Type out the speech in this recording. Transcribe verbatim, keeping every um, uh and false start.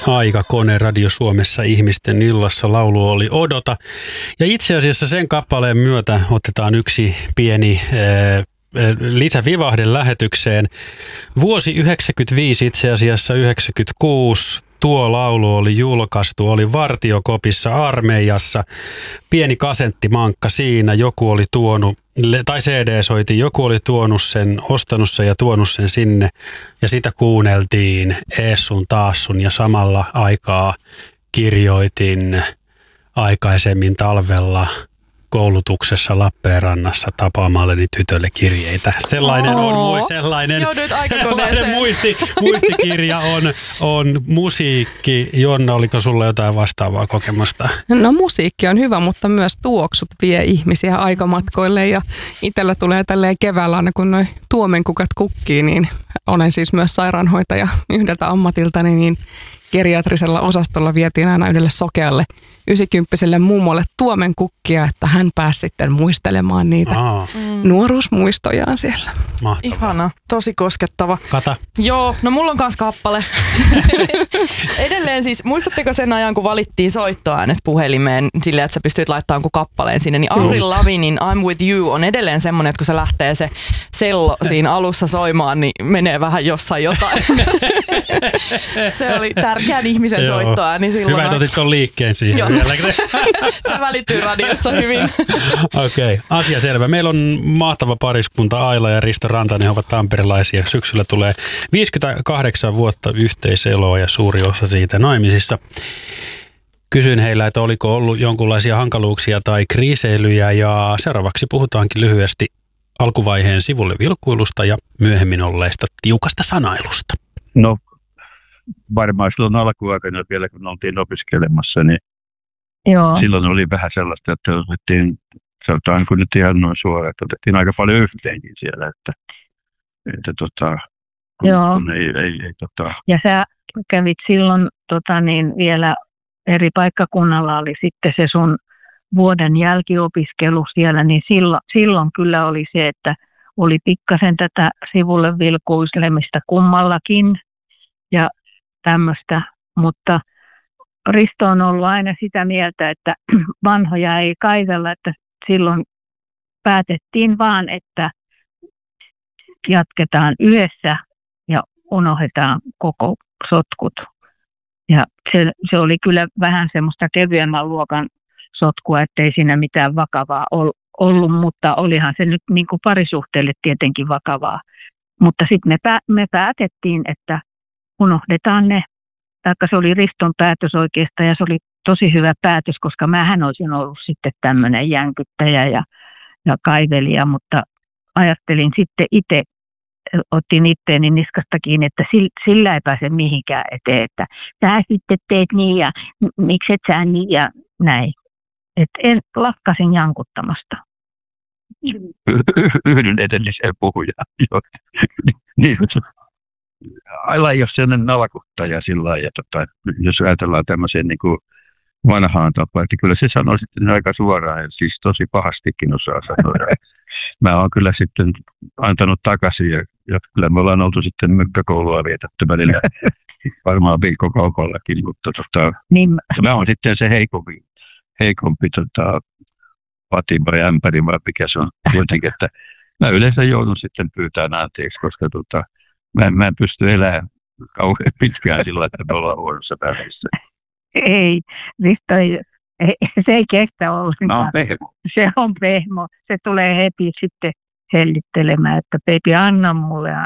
Aikakone Radio Suomessa ihmisten illassa. Laulu oli Odota. Ja itse asiassa sen kappaleen myötä otetaan yksi pieni äh, lisävivahde lähetykseen. Vuosi yhdeksänkymmentäviisi, itse asiassa yhdeksänkymmentäkuusi. Tuo laulu oli julkaistu, oli vartiokopissa armeijassa, pieni kasenttimankka siinä, joku oli tuonut, tai C D-soitin, joku oli tuonut sen, ostanut sen ja tuonut sen sinne, ja sitä kuunneltiin ees sun taas sun, ja samalla aikaa kirjoitin aikaisemmin talvella koulutuksessa Lappeenrannassa tapaamalleni tytölle kirjeitä. Sellainen on mui, sellainen, sellainen muisti, muistikirja on, on musiikki. Jonna, oliko sulla jotain vastaavaa kokemusta? No musiikki on hyvä, mutta myös tuoksut vie ihmisiä aikamatkoille ja itsellä tulee tälleen keväällä aina kun noi tuomenkukat kukkii, niin olen siis myös sairaanhoitaja yhdeltä ammatiltani, niin geriatrisella osastolla vietiin aina yhdelle sokealle ysikymppiselle mummolle tuomenkukkia, että hän pääsi sitten muistelemaan niitä Aa. nuoruusmuistojaan siellä. Mahtavaa. Ihana, tosi koskettava. Kata. Joo, no mulla on kans kappale. Edelleen siis, muistatteko sen ajan, kun valittiin soittoäänet puhelimeen silleen, että sä pystyt laittamaan kun kappaleen sinne, niin Avril Lavinin I'm With You on edelleen semmoinen, että kun se lähtee se sello siinä alussa soimaan, niin menee vähän jossain jotain. Se oli tärkeän ihmisen soittoääni silloin. Hyvä, että otit ton liikkeen siihen. Joo. Se välittyy radiossa hyvin. Okei, okay. Asia selvä. Meillä on mahtava pariskunta Aila ja Risto Rantanen, he ovat tamperilaisia. Syksyllä tulee viisikymmentäkahdeksan vuotta yhteiseloa ja suuri osa siitä naimisissa. Kysyin heillä, että oliko ollut jonkinlaisia hankaluuksia tai kriiseilyjä, ja seuraavaksi puhutaankin lyhyesti alkuvaiheen sivulle vilkuilusta ja myöhemmin olleesta tiukasta sanailusta. No varmaan silloin alkuaikana vielä, kun oltiin opiskelemassa, niin Joo. silloin oli vähän sellaista, että otettiin, sanotaan kun nyt ihan noin suoraan, että otettiin aika paljon yhteenkin siellä, että, että tota, kun, Joo. kun ei, ei, ei tota... Ja sä kävit silloin tota, niin vielä eri paikkakunnalla oli sitten se sun vuoden jälkiopiskelu siellä, niin silloin, silloin kyllä oli se, että oli pikkasen tätä sivulle vilkuilemista kummallakin ja tämmöistä, mutta Risto on ollut aina sitä mieltä, että vanhoja ei kaivella, että silloin päätettiin vaan, että jatketaan yhdessä ja unohdetaan koko sotkut. Ja se, se oli kyllä vähän semmoista kevyemmän luokan sotkua, ettei siinä mitään vakavaa ollut, mutta olihan se nyt niin kuin parisuhteelle tietenkin vakavaa. Mutta sitten me, pä, me päätettiin, että unohdetaan ne. Taikka se oli Riston päätös oikeastaan ja se oli tosi hyvä päätös, koska mähän olisin ollut sitten tämmöinen jänkyttäjä ja, ja kaivelija, mutta ajattelin sitten itse, otin itteeni niskasta kiinni, että sillä ei pääse mihinkään eteen, että sä sitten teet niin ja miksi et sä niin ja näin. Että en lakkasin jankuttamasta. Yhdyn edelliseen puhujaan. Niin, Aila ei ole sellainen nalkuttaja sillä lailla, tota, jos ajatellaan tämmöiseen niin kuin vanhaan tapaan, että kyllä se sanoo sitten aika suoraan, ja siis tosi pahastikin osaa sanoa. Mä oon kyllä sitten antanut takaisin, ja, ja kyllä me ollaan oltu sitten mykkäkoulua vietetty välillä, varmaan viikkokaupallakin, mutta tota, niin, mä oon sitten se heikompi, heikompi tota, patin vai ämpäri, vai mikä se on kuitenkin, että mä yleensä joudun sitten pyytämään anteeksi, koska tota, Mä en, mä en pysty elämään kauhean pitkään sillä, että me ollaan huonossa päivässä. Ei, Risto ei, se ei kestä ollenkaan. No, pehmo. Se on pehmo. Se tulee heti sitten hellittelemään, että Peipi, anna mulle,